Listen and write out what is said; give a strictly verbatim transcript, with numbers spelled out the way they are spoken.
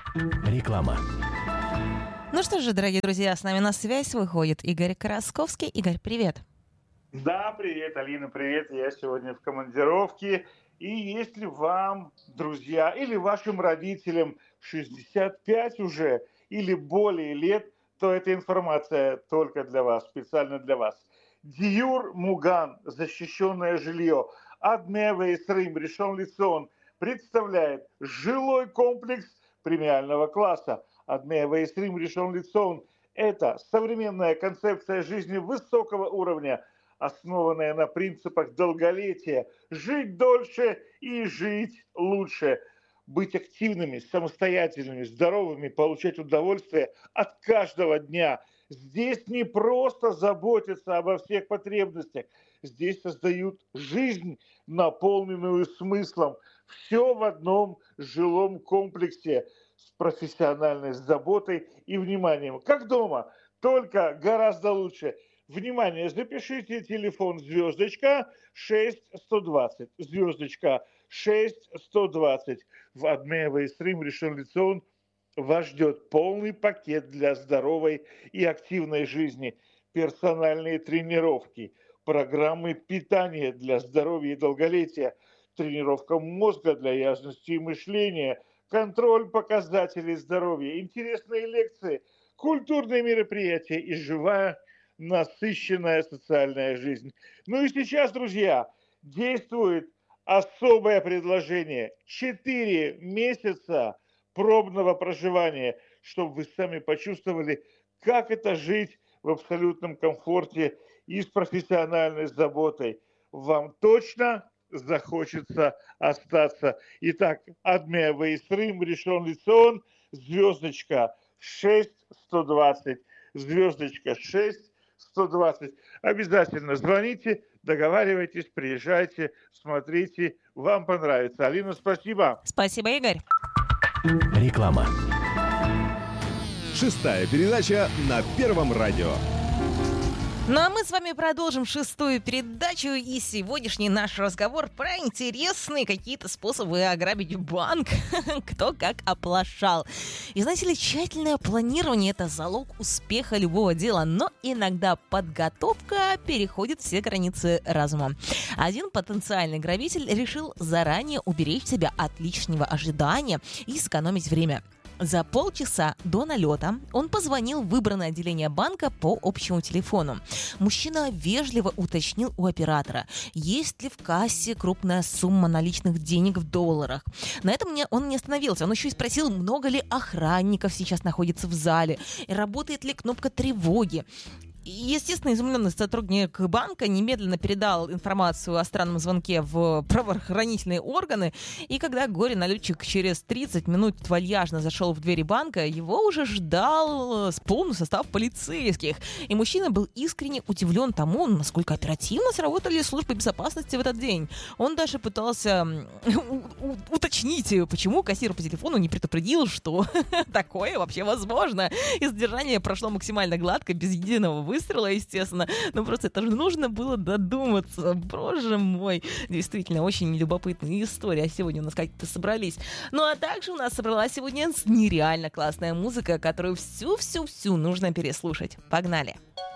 Реклама. Ну что же, дорогие друзья, с нами на связь выходит Игорь Карасковский. Игорь, привет. Да, привет, Алина, привет. Я сегодня в командировке. И если вам, друзья, или вашим родителям шестьдесят пять уже или более лет, то эта информация только для вас, специально для вас. Диюр Муган, защищенное жилье, Адмеве Исрим, Ришон Лицон, представляет жилой комплекс премиального класса. Адмеве Исрим, Ришон Лицон – это современная концепция жизни высокого уровня, основанная на принципах долголетия, жить дольше и жить лучше, быть активными, самостоятельными, здоровыми, получать удовольствие от каждого дня. Здесь не просто заботятся обо всех потребностях, здесь создают жизнь, наполненную смыслом. Все в одном жилом комплексе с профессиональной заботой и вниманием. Как дома, только гораздо лучше. Внимание, запишите телефон звездочка шесть сто двадцать, звездочка шесть сто двадцать. В Адмеве Исрим Ришон Лицон вас ждет полный пакет для здоровой и активной жизни, персональные тренировки, программы питания для здоровья и долголетия, тренировка мозга для ясности мышления, контроль показателей здоровья, интересные лекции, культурные мероприятия и живая насыщенная социальная жизнь. Ну и сейчас, друзья, действует особое предложение. Четыре месяца пробного проживания, чтобы вы сами почувствовали, как это жить в абсолютном комфорте и с профессиональной заботой. Вам точно захочется остаться. Итак, Адмеве Исрим, Ришон Лицон, звездочка шесть сто двадцать, звездочка шесть сто двадцать. Обязательно звоните, договаривайтесь, приезжайте, смотрите, вам понравится. Алина, спасибо. Спасибо, Игорь. Реклама. Шестая передача на Первом радио. Ну а мы с вами продолжим шестую передачу, и сегодняшний наш разговор про интересные какие-то способы ограбить банк, кто как оплошал. И знаете ли, тщательное планирование – это залог успеха любого дела, но иногда подготовка переходит все границы разума. Один потенциальный грабитель решил заранее уберечь себя от лишнего ожидания и сэкономить время. За полчаса до налета он позвонил в выбранное отделение банка по общему телефону. Мужчина вежливо уточнил у оператора, есть ли в кассе крупная сумма наличных денег в долларах. На этом он не остановился. Он еще и спросил, много ли охранников сейчас находится в зале, и работает ли кнопка тревоги. Естественно, изумленный сотрудник банка немедленно передал информацию о странном звонке в правоохранительные органы, и когда горе-налетчик через тридцать минут вальяжно зашел в двери банка, его уже ждал полный состав полицейских. И мужчина был искренне удивлен тому, насколько оперативно сработали службы безопасности в этот день. Он даже пытался уточнить, почему кассир по телефону не предупредил, что такое вообще возможно. И задержание прошло максимально гладко, без единого выстрела, естественно. Но просто это же нужно было додуматься. Боже мой. Действительно, очень любопытная история. Сегодня у нас как-то собрались. Ну, а также у нас собралась сегодня нереально классная музыка, которую всю-всю-всю нужно переслушать. Погнали!